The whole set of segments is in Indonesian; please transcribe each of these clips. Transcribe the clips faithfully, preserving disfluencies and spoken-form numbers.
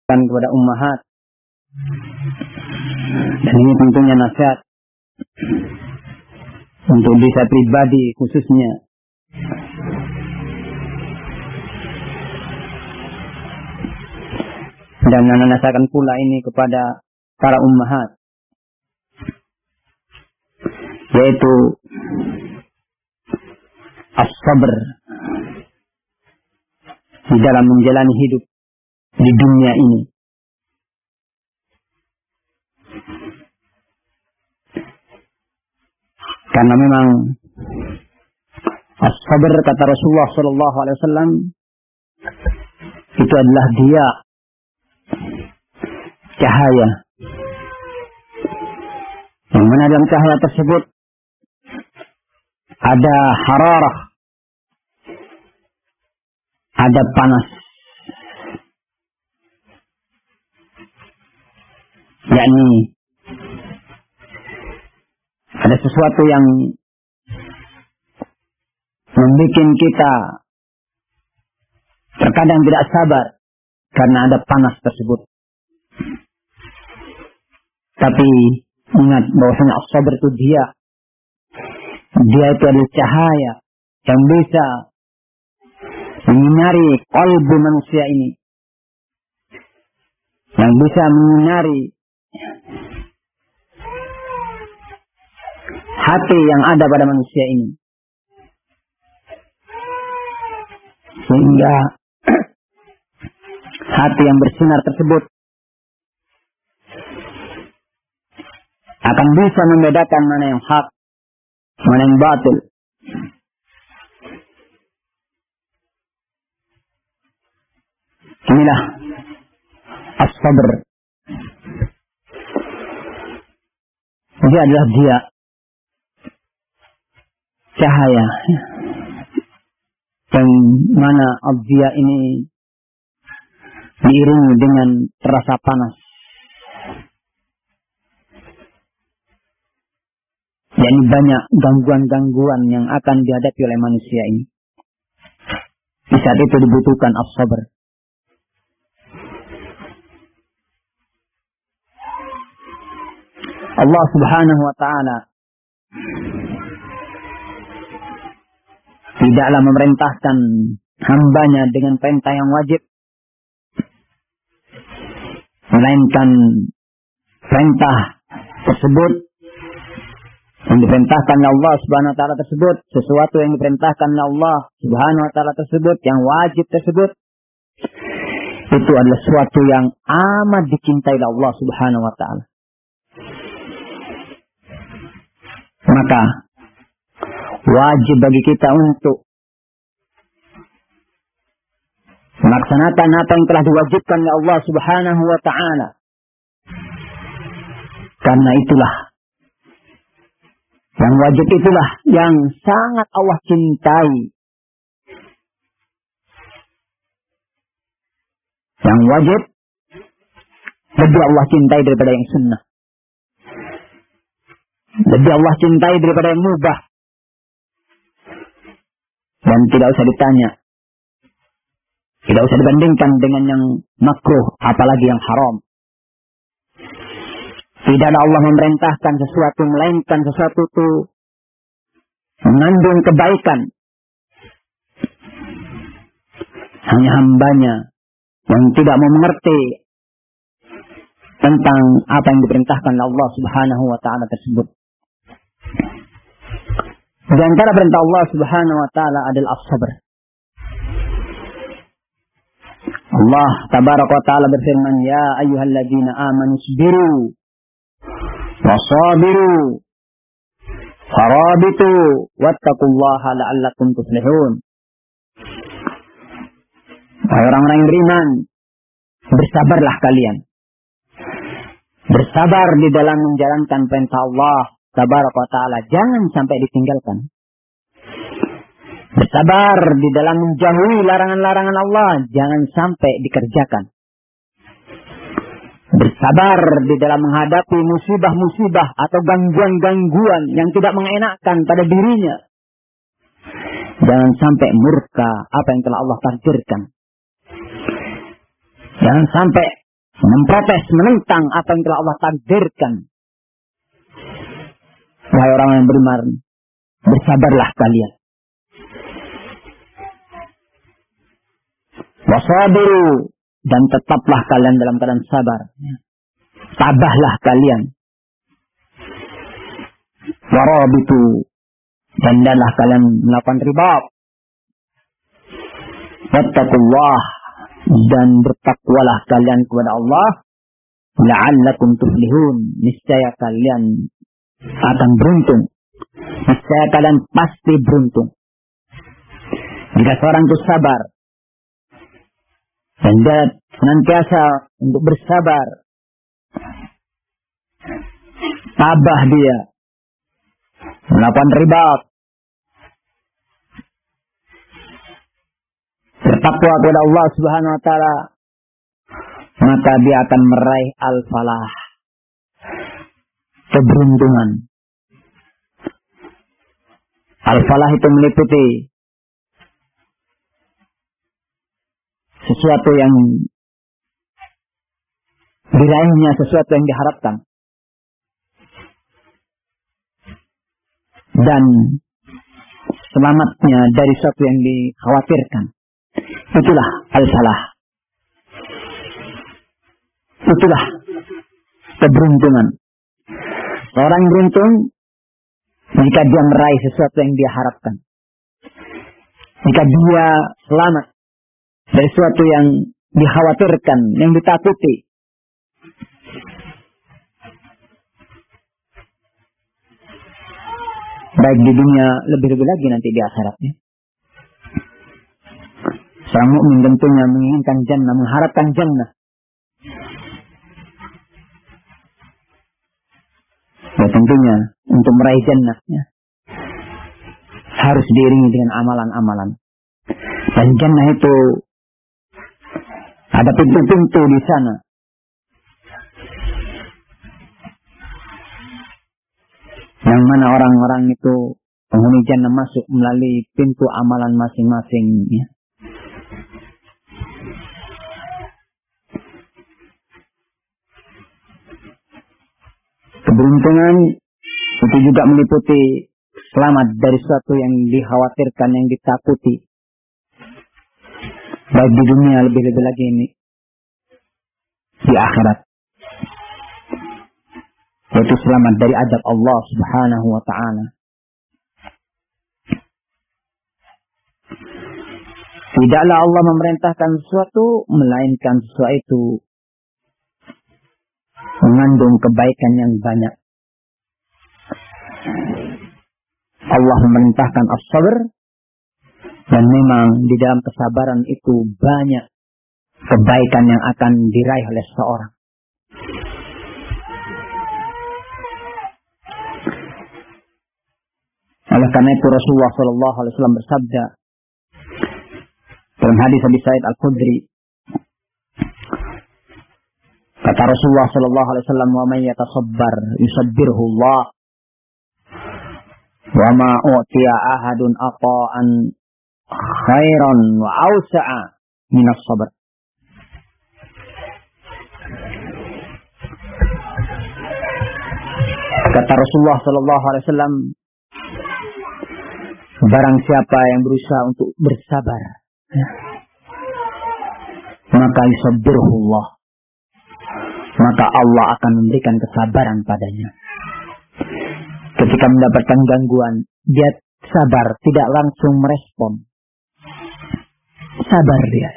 kepada ummahat. Dan ini tentunya nasihat untuk diri saya pribadi khususnya. Dan anak nasihatkan pula ini kepada para ummahat, yaitu as-sabr di dalam menjalani hidup di dunia ini. Karena memang as-sabr, kata Rasulullah sallallahu alaihi wasallam, itu adalah dia cahaya. Yang mana dalam cahaya tersebut ada hararah, ada panas. Yakni ada sesuatu yang membuat kita terkadang tidak sabar karena ada panas tersebut. Tapi ingat bahwasanya as-sabr itu dia dia itu adalah cahaya yang bisa menyinari qalbu manusia ini, yang bisa menyinari hati yang ada pada manusia ini, sehingga hati yang bersinar tersebut akan bisa membedakan mana yang hak, mana yang batil. Inilah as-sabr. Dia adalah dia cahaya yang mana dia ini diiringi dengan terasa panas. Jadi banyak gangguan-gangguan yang akan dihadapi oleh manusia ini. Di saat itu dibutuhkan as-sabr. Allah Subhanahu wa ta'ala tidaklah memerintahkan hambanya dengan perintah yang wajib, melainkan perintah tersebut yang diperintahkan oleh Allah Subhanahu wa ta'ala tersebut, sesuatu yang diperintahkan oleh Allah Subhanahu wa ta'ala tersebut, yang wajib tersebut, itu adalah sesuatu yang amat dicintai oleh Allah Subhanahu wa ta'ala. Maka wajib bagi kita untuk melaksanakan apa yang telah diwajibkan oleh Allah Subhanahu wa ta'ala. Karena itulah, yang wajib itulah yang sangat Allah cintai. Yang wajib lebih Allah cintai daripada yang sunnah. Lebih Allah cintai daripada yang mubah. Dan tidak usah ditanya, tidak usah dibandingkan dengan yang makruh, apalagi yang haram. Tidaklah Allah memerintahkan sesuatu, melainkan sesuatu itu mengandung kebaikan. Hanya hambanya yang tidak mau mengerti tentang apa yang diperintahkan Allah Subhanahu wa ta'ala tersebut. Di antara perintah Allah Subhanahu wa ta'ala adalah as-sabr. Allah tabaraka wa ta'ala berfirman, ya ayyuhalladzina amanu isbiru wasabiru farabitu wattaqullaha la'allakum tuflihun. Orang-orang yang beriman, bersabarlah kalian. Bersabar di dalam menjalankan perintah Allah tabaraka wa ta'ala, jangan sampai ditinggalkan. Bersabar di dalam menjauhi larangan-larangan Allah, jangan sampai dikerjakan. Bersabar di dalam menghadapi musibah-musibah atau gangguan-gangguan yang tidak mengenakkan pada dirinya, jangan sampai murka apa yang telah Allah takdirkan. Jangan sampai memprotes, menentang apa yang telah Allah takdirkan. Wahai orang yang beriman, bersabarlah kalian. Wasabiru, dan tetaplah kalian dalam keadaan sabar. Tabahlah kalian. Warabitu, dan hendaklah kalian melakukan ribat. Wattaqullah, dan bertakwalah kalian kepada Allah. La'allakum tuflihun, niscaya kalian akan beruntung. Niscaya kalian pasti beruntung. Jika seorang itu sabar dan dia senantiasa untuk bersabar, tabah dia melakukan ribat, bertakwa kepada Allah Subhanahu wa taala, maka dia akan meraih al-falah, keberuntungan. Al-falah itu meliputi sesuatu yang diraihnya, sesuatu yang diharapkan, dan selamatnya dari sesuatu yang dikhawatirkan. Itulah al-falah. Itulah keberuntungan. Seorang beruntung jika dia meraih sesuatu yang dia harapkan. Jika dia selamat dari sesuatu yang dikhawatirkan, yang ditakuti. Baik di dunia, lebih-lebih lagi nanti di akhiratnya. Seorang mukmin tentunya menginginkan jannah, mengharapkan jannah. Ya tentunya untuk meraih jannah ya, harus diiringi dengan amalan-amalan. Dan jannah itu ada pintu-pintu di sana. Yang mana orang-orang itu penghuni jannah masuk melalui pintu amalan masing-masing. Ya. Keberuntungan itu juga meliputi selamat dari sesuatu yang dikhawatirkan, yang ditakuti. Baik di dunia, lebih-lebih lagi ini di akhirat. Yaitu selamat dari azab Allah Subhanahu wa ta'ala. Tidaklah Allah memerintahkan sesuatu, melainkan sesuatu itu mengandung kebaikan yang banyak. Allah memerintahkan as-sabr, dan memang di dalam kesabaran itu banyak kebaikan yang akan diraih oleh seseorang. Oleh karena itu Rasulullah Shallallahu Alaihi Wasallam bersabda dalam hadis Abi Sa'id Al-Khudri, kata Rasulullah Shallallahu Alaihi Wasallam, "Wa man yatasabbar yusabbirhu Allah, wa ma u'tiya ahadun ata'an khairan wa awsa'a min as-sabr." Kata Rasulullah Shallallahu Alaihi Wasallam, barang siapa yang berusaha untuk bersabar, maka yusabbirullah, maka Allah akan memberikan kesabaran padanya. Ketika mendapatkan gangguan, dia sabar, tidak langsung merespon. Sabar dia.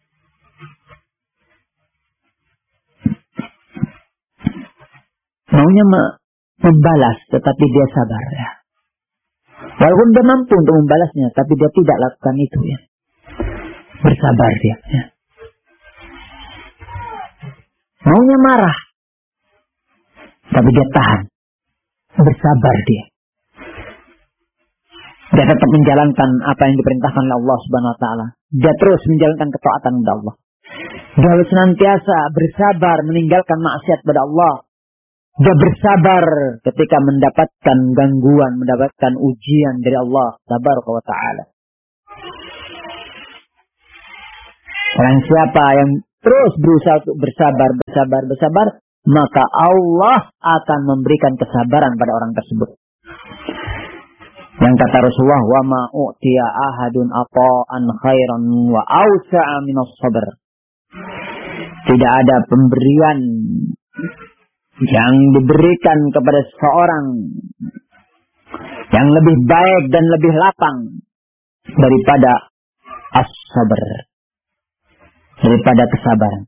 Maunya membalas, tetapi dia sabar ya. Walaupun dia mampu untuk membalasnya, tapi dia tidak lakukan itu ya. Bersabar dia ya. Maunya marah, tapi dia tahan. Bersabar dia. Dia tetap menjalankan apa yang diperintahkan oleh Allah Subhanahu wa taala. Dia terus menjalankan ketaatan kepada Allah. Dia harus senantiasa bersabar meninggalkan maksiat kepada Allah. Dia bersabar ketika mendapatkan gangguan, mendapatkan ujian dari Allah Tabaraka wa ta'ala. Orang siapa yang terus berusaha untuk bersabar, bersabar, bersabar, maka Allah akan memberikan kesabaran pada orang tersebut. Yang kata Rasulullah, wa ma u'tiya ahadun ata'an khairan wa awsa'a minas sabr. Tidak ada pemberian yang diberikan kepada seseorang yang lebih baik dan lebih lapang daripada as-sabr, daripada kesabaran.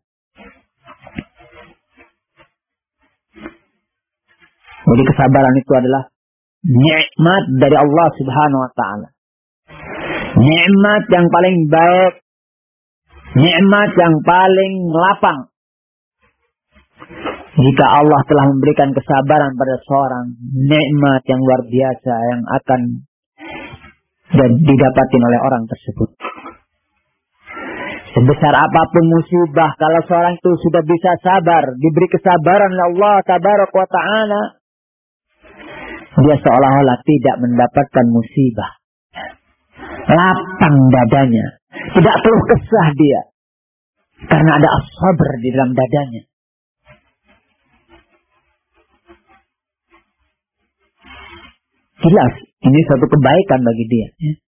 Jadi kesabaran itu adalah nikmat dari Allah Subhanahu wa taala. Nikmat yang paling baik, nikmat yang paling lapang. Jika Allah telah memberikan kesabaran pada seorang, nikmat yang luar biasa yang akan didapatin oleh orang tersebut. Sebesar apapun musibah, kalau seorang itu sudah bisa sabar, diberi kesabaran oleh Allah Tabaraka wa Ta'ala, dia seolah-olah tidak mendapatkan musibah. Lapang dadanya. Tidak perlu kesah dia. Karena ada as-sabr di dalam dadanya. Jelas, ini suatu kebaikan bagi dia.